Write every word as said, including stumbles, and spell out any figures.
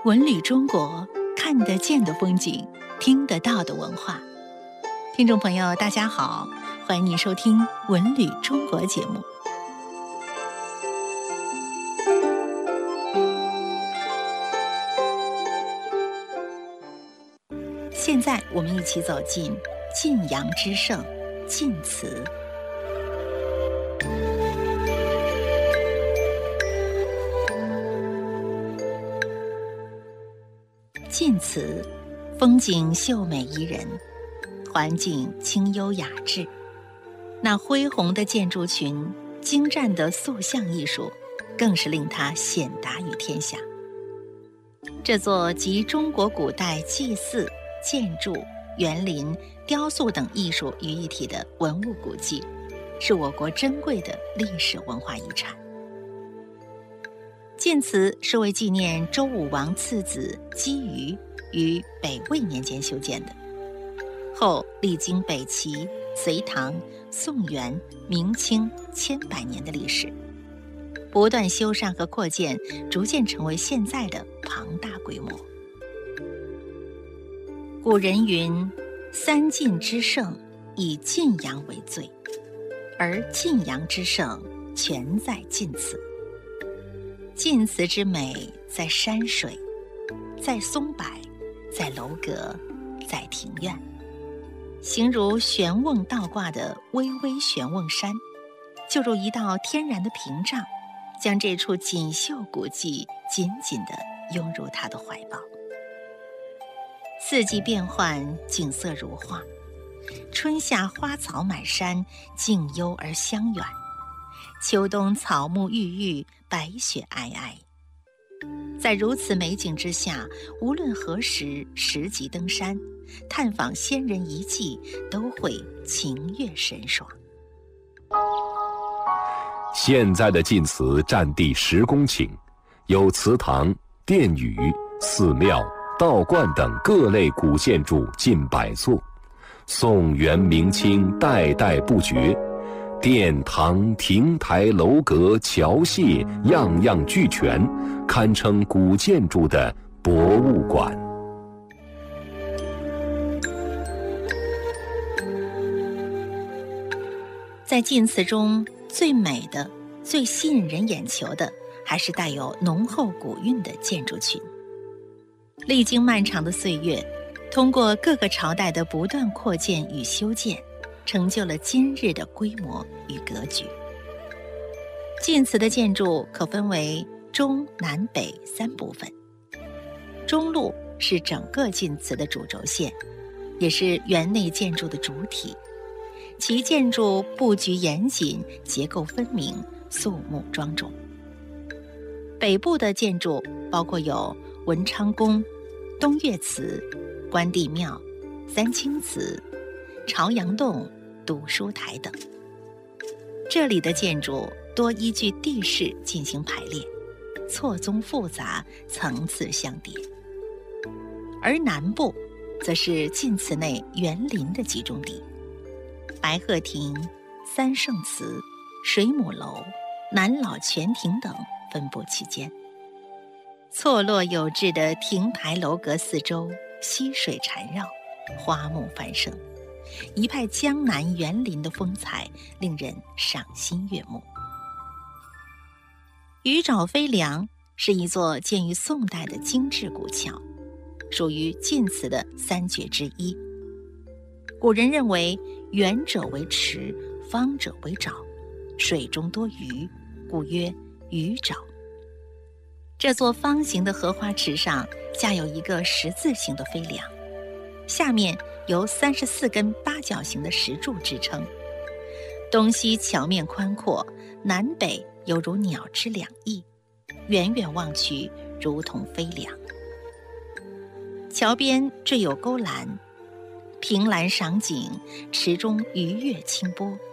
文旅中国，看得见的风景，听得到的文化。听众朋友，大家好，欢迎您收听《文旅中国》节目。现在我们一起走进晋阳之胜晋祠。晋祠风景秀美宜人，环境清幽雅致，那恢宏的建筑群、精湛的塑像艺术，更是令它显达于天下。这座集中国古代祭祀、建筑、园林、雕塑等艺术于一体的文物古迹，是我国珍贵的历史文化遗产。晋祠是为纪念周武王次子姬瑜于北魏年间修建的，后历经北齐、隋唐、宋元、明清千百年的历史，不断修缮和扩建，逐渐成为现在的庞大规模。古人云：三晋之盛，以晋阳为最，而晋阳之盛，全在晋祠。晋祠之美，在山水，在松柏，在楼阁，在庭院，形如悬瓮倒挂的巍巍悬瓮山，就如一道天然的屏障，将这处锦绣古迹紧紧地拥入它的怀抱。四季变幻，景色如画，春夏花草满山，静幽而香远；秋冬草木郁郁，白雪皑皑。在如此美景之下，无论何时拾级登山，探访先人遗迹，都会情悦神爽。 现在的晋祠占地十公顷，有祠堂、殿宇、寺庙、道观等各类古建筑近百座，宋元明清代代不绝，殿堂、亭台、楼阁、桥榭样样俱全，堪称古建筑的博物馆。 在晋祠中，最美的、最吸引人眼球的，还是带有浓厚古韵的建筑群。历经漫长的岁月，通过各个朝代的不断扩建与修建，成就了今日的规模与格局。晋祠的建筑可分为中南北三部分。中路是整个晋祠的主轴线，也是园内建筑的主体，其建筑布局严谨，结构分明，肃穆庄重。北部的建筑包括有文昌宫、东岳祠、关帝庙、三清祠、朝阳洞、读书台等。这里的建筑多依据地势进行排列，错综复杂，层次相叠。而南部则是晋祠内园林的集中地，白鹤亭、三圣祠、水母楼、南老泉亭等分布其间。错落有致的亭台楼阁四周，溪水缠绕，花木繁盛，一派江南园林的风采，令人赏心悦目。鱼沼飞梁是一座建于宋代的精致古桥，属于晋祠的三绝之一。古人认为圆者为池，方者为沼，水中多鱼，故曰鱼沼。这座方形的荷花池上架有一个十字形的飞梁，下面由三十四根八角形的石柱支撑，东西桥面宽阔，南北犹如鸟之两翼，远远望去如同飞梁。桥边缀有勾栏，凭栏赏景，池中鱼跃清波，